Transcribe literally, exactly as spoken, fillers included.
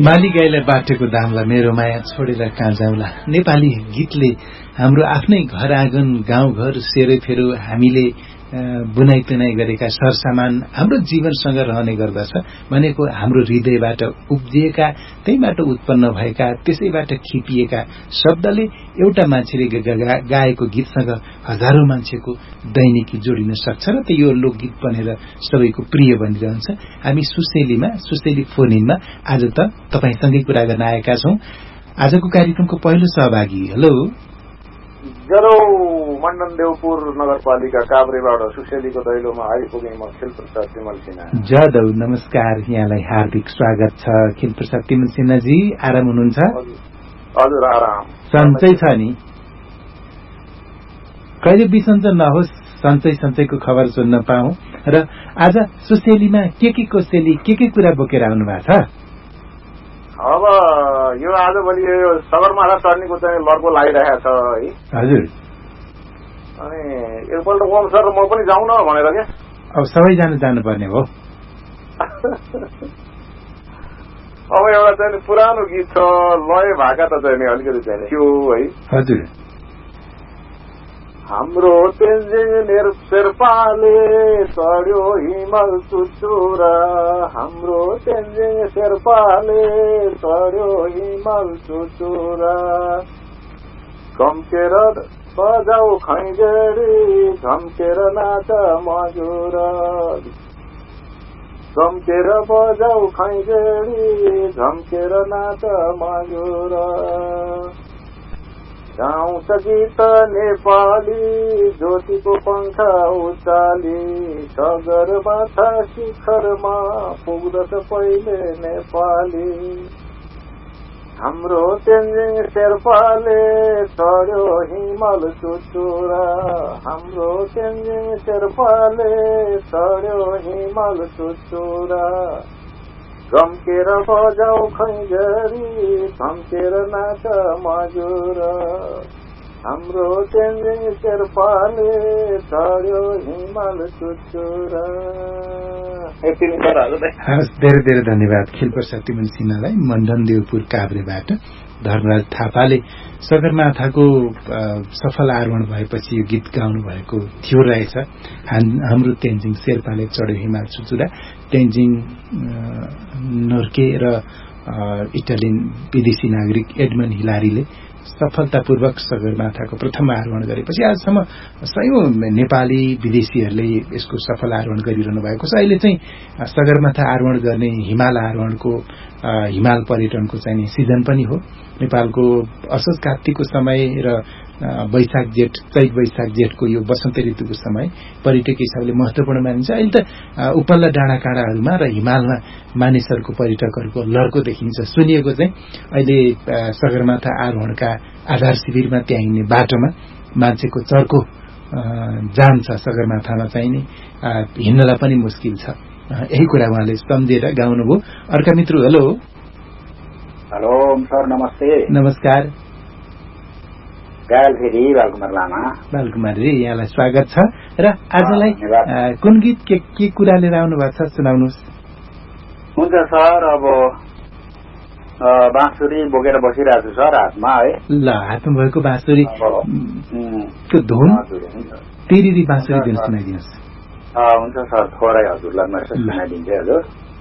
माली गाईलाई बाटेको दामलाई मेरो माया छोडेर कहाँ जाउँला। नेपाली गीतले हाम्रो आफ्नै घर आँगन गाउँघर सेरोफेरो हामीले बुनाइ तुनाइ गरेका सरसामान हाम्रो जीवनसँग रहने गर्दछ। भनेको हाम्रो हृदयबाट उब्जिएका, त्यहीबाट उत्पन्न भएका, त्यसैबाट खिपिएका शब्दले एउटा मान्छेले गाएको गीतसँग हजारौं मान्छेको दैनिकी जोडिन सक्छ र त यो लोकगीत बनेर सबैको प्रिय बनिरहन्छ। हामी सुसेलीमा सुसेली फोनिनमा आज त तपाईसँगै कुरा गर्न आएका छौं। आजको कार्यक्रमको पहिलो सहभागी हेलो जरो मण्डन देवपुर नगरपालिका काभ्रेबाट सुसेलीको दैलोमा आइपुगे म खिलप्रसाद तिमल सिन्हा। जादव नमस्कार, यहाँलाई हार्दिक स्वागत छ। खिलप्रसाद तिमल सिन्हाजी आराम हुनुहुन्छ? हजुर आराम। सन्चै छ नि? कहिले बिसन्च नहोस्, सन्चै सन्चैको खबर सुन्न पाऊ। र आज सुसेलीमा के के कोसेली के के कुरा बोकेर आउनु भएको छ? अब यो आजभोलि यो सगरमाथा चढ्नेको चाहिँ लर्को लागिरहेको छ है। हजुर। अनि एकपल्ट ओम सर म पनि जाउँ न भनेर के। अब सबैजना जानुपर्ने हो। अब एउटा चाहिँ पुरानो गीत छ, लय भाका त चाहिँ अलिकति चाहिँ त्यो है। हजुर। हाम्रो तेन्जिङ शेर्पाले चढ्यो हिमाल चुचुरा, हाम्रो तेन्जिङ शेर्पाले चढ्यो हिमाल चुचुरा, झम्केर बजाऊ खैँजडी झम्केर नाच मजुर, झम्केर बजाऊ खैँजडी झम्केर नाच मजुर, गाउँछ गीत नेपाली ज्योतिको पंख उचाली, सगरमाथा शिखरमा पुग्दछ पहिले नेपाली, हाम्रो तेन्जिङ शेर्पाले चढ्यो हिमाल चुचुरा, हाम्रो तेन्जिङ शेर्पाले चढ्यो हिमाल चुचुरा, झम्केर बजाऊ खैँजडी झम्केर नाच मजुर, हाम्रो तेन्जिङ शेर्पाले चढ्यो हिमाल चुचुरा। धेरै धेरै धन्यवाद खिलप्रसाद तिमल सिन्हालाई। मण्डन देवपुर काभ्रेबाट धर्मराज थापाले सगरमाथाको सफल आरोहण भएपछि यो गीत गाउनु भएको थियो रहेछ। हाम्रो तेन्जिङ शेर्पाले चढ्यो हिमाल चुचुरा। तेन्जिङ नोर्के र इटालियन विदेशी नागरिक एडमन हिलारीले सफलतापूर्वक सगरमाथाको प्रथम आरोहण गरेपछि आजसम्म सयौं नेपाली विदेशीहरूले यसको सफल आरोहण गरिरहनु भएको छ। अहिले चाहिँ सगरमाथा आरोहण गर्ने हिमाल आरोहणको हिमाल पर्यटनको चाहिँ सिजन पनि हो। नेपालको असोज कार्तिकको समय र वैशाख जेठ चैत वैशाख जेठको यो वसन्त ऋतुको समय पर्यटकीय हिसाबले महत्वपूर्ण मानिन्छ। अहिले त उपल्ला डाँडा काँडाहरूमा र हिमालमा मानिसहरूको पर्यटकहरूको लर्को देखिन्छ। सुनिएको चाहिँ अहिले सगरमाथा आरोहणका आधार शिविरमा त्यहाँ हिँड्ने बाटोमा मान्छेको चर्को जाम छ। सगरमाथामा चाहिँ नि हिँड्नलाई पनि मुस्किल छ। यही कुरा उहाँले सम्झेर गाउनुभयो। अर्का मित्र हेलो हेलो सर नमस्ते। नमस्कार। गायल फेरि बालकुमार लामा। बालकुमार रे यहाँलाई स्वागत छ। र आजलाई कुन गीत के के कुरा लिएर आउनु भएको छ सुनाउनुहोस्। हुन्छ सर, अब बाँसुरी बोकेर बसिरहेको छु सर हातमा है। ल हातमा भएको बाँसुरी को धुन तिरिरी बाँसुरी धुन सुनाइदिनुहोस्। हुन्छ सर, थोरै हजुरलाई म सुनाइदिन्छु हजुर।